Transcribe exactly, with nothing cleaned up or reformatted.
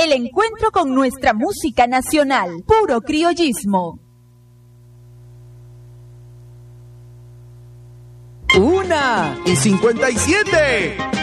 el encuentro con nuestra música nacional, puro criollismo. Una y cincuenta y siete.